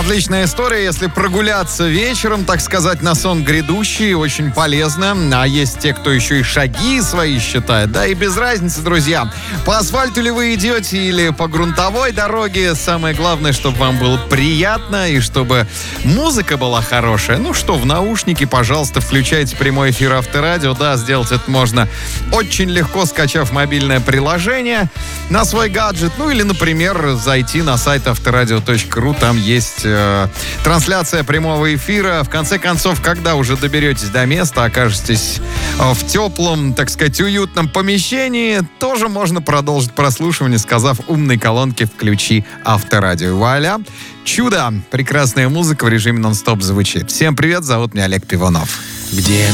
Отличная история, если прогуляться вечером, так сказать, на сон грядущий, очень полезно. А есть те, кто еще и шаги свои считает, да, и без разницы, друзья. По асфальту ли вы идете или по грунтовой дороге, самое главное, чтобы вам было приятно и чтобы музыка была хорошая. Ну что, в наушники, пожалуйста, включайте прямой эфир Авторадио. Да, сделать это можно очень легко, скачав мобильное приложение на свой гаджет. Ну или, например, зайти на сайт авторадио.ру, там есть трансляция прямого эфира. В конце концов, когда уже доберетесь до места, окажетесь в теплом, так сказать, уютном помещении, тоже можно продолжить прослушивание, сказав умной колонке «Включи Авторадио». Вуаля! Чудо! Прекрасная музыка в режиме нон-стоп звучит. Всем привет, зовут меня Олег Пивунов. Где